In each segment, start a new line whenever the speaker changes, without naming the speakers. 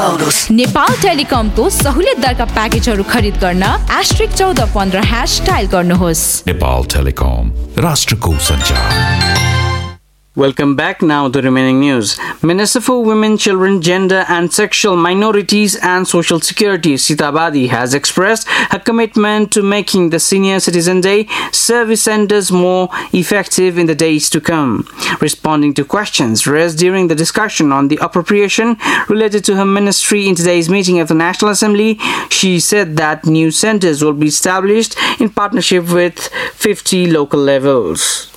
चलाउनुस्।
नेपाल टेलिकमको सहुलियत दरका प्याकेजहरू खरिद गर्न *1415# डायल गर्नुहोस्।
Nepal Telecom, राष्ट्रको सञ्चार।
Welcome back. Now the remaining news. Minister for Women, Children, Gender and Sexual Minorities and Social Security, Sita Badi, has expressed her commitment to making the Senior Citizen Day service centers more effective in the days to come. Responding to questions raised during the discussion on the appropriation related to her ministry in today's meeting of the National Assembly, she said that new centers will be established in partnership with 50 local levels.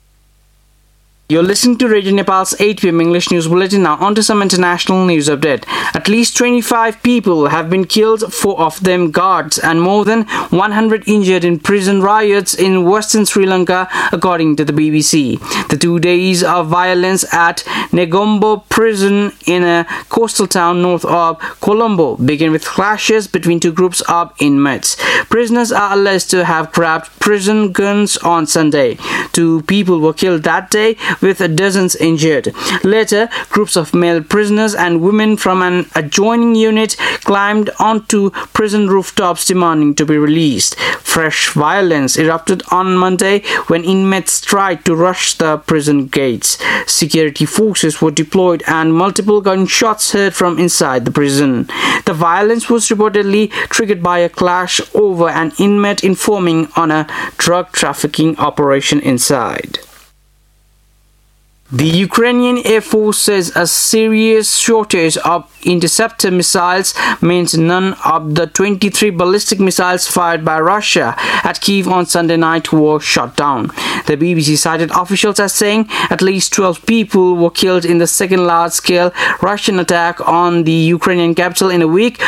You're listening to Radio Nepal's 8 p.m. English News Bulletin. Now on to some international news update. At least 25 people have been killed, 4 of them guards, and more than 100 injured in prison riots in western Sri Lanka, according to the BBC. The 2 days of violence at Negombo prison in a coastal town north of Colombo began with clashes between 2 groups of inmates. Prisoners are alleged to have grabbed prison guns on Sunday. 2 people were killed that day, with dozens injured. Later, groups of male prisoners and women from an adjoining unit climbed onto prison rooftops demanding to be released. Fresh violence erupted on Monday when inmates tried to rush the prison gates. Security forces were deployed and multiple gunshots heard from inside the prison. The violence was reportedly triggered by a clash over an inmate informing on a drug trafficking operation inside. The Ukrainian Air Force says a serious shortage of interceptor missiles means none of the 23 ballistic missiles fired by Russia at Kyiv on Sunday night were shot down. The BBC cited officials as saying at least 12 people were killed in the second large-scale Russian attack on the Ukrainian capital in a week.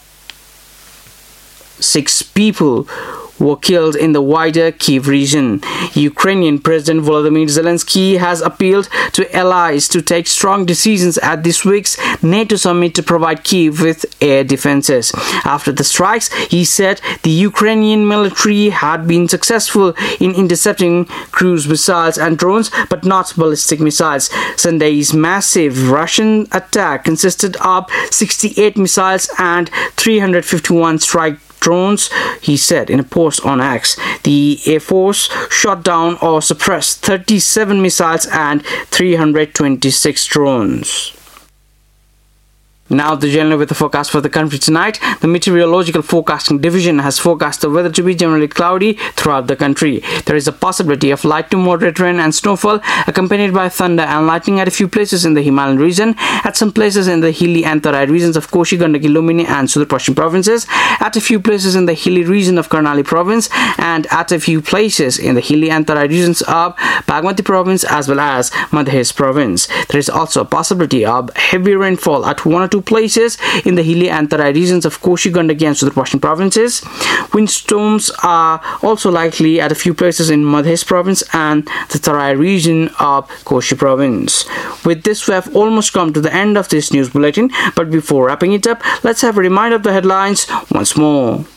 6 people were killed in the wider Kyiv region. Ukrainian President Volodymyr Zelensky has appealed to allies to take strong decisions at this week's NATO summit to provide Kyiv with air defenses. After the strikes, he said the Ukrainian military had been successful in intercepting cruise missiles and drones, but not ballistic missiles. Sunday's massive Russian attack consisted of 68 missiles and 351 strike drones, he said in a post on X. The Air Force shot down or suppressed 37 missiles and 326 drones. Now the general weather forecast for the country tonight. The Meteorological Forecasting Division has forecast the weather to be generally cloudy throughout the country. There is a possibility of light to moderate rain and snowfall accompanied by thunder and lightning at a few places in the Himalayan region, at some places in the hilly and Tarai regions of Koshi, Gandaki, Lumini and Sudur Pashchim provinces, at a few places in the hilly region of Karnali province, and at a few places in the hilly and Tarai regions of Bagmati province as well as Madhya province. There is also a possibility of heavy rainfall at 1 or 2 places in the hilly and Tarai regions of Koshi, Gandaki and Sudur Pashchim provinces. Windstorms are also likely at a few places in Madhya province and the Tarai region of Koshi province. With this, we have almost come to the end of this news bulletin, but before wrapping it up, let's have a reminder of the headlines once more.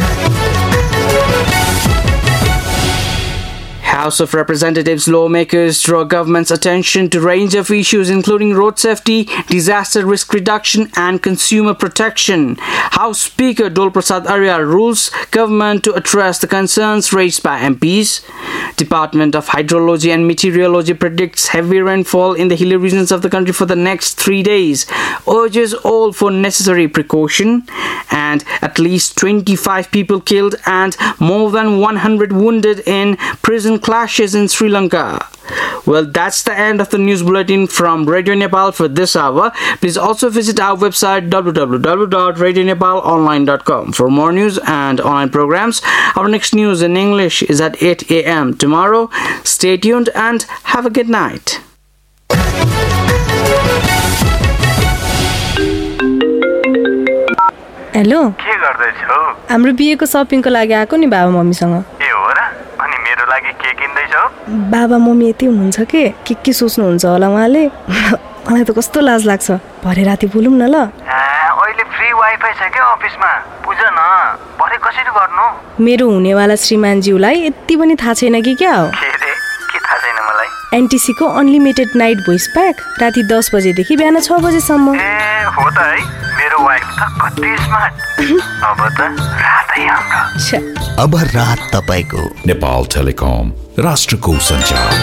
House of Representatives lawmakers draw government's attention to a range of issues including road safety, disaster risk reduction and consumer protection. House Speaker Dol Prasad Arya rules government to address the concerns raised by MPs. Department of Hydrology and Meteorology predicts heavy rainfall in the hilly regions of the country for the next 3 days, urges all for necessary precaution, and at least 25 people killed and more than 100 wounded in prison clashes in Sri Lanka. Well, that's the end of the news bulletin from Radio Nepal for this hour. Please also visit our website www.radionepalonline.com for more news and online programs. Our next news in English is at 8 a.m. tomorrow. Stay tuned and have a good night.
Hello,
के गर्दैछौ?
हाम्रो बिहेको सपिङको लागि आएको नि बाबा मम्मीसँग।
ए हो र? अनि मेरो लागि के किन्दैछौ?
बाबा मम्मी यति हुनुहुन्छ के सोच्नुहुन्छ होला उहाँले। मलाई त कस्तो लाज लाग्छ। भरे राति बोलौँ न ल।
अहिले फ्री वाइफाई छ के अफिसमा? बुझ न, भरे कसरी गर्नु?
मेरो हुनेवाला श्रीमानज्यूलाई यति पनि थाहा छैन कि क्या हो?
के थाहा छैन मलाई?
एनटिसी को अनलिमिटेड नाइट भोइस प्याक राति 10 बजेदेखि बिहान 6 बजेसम्म।
ए हो त है। मेरो कति स्मार्ट। अब त रातै हाम्रो।
अब रात तपाईको।
Nepal Telecom, राष्ट्रको सञ्चार।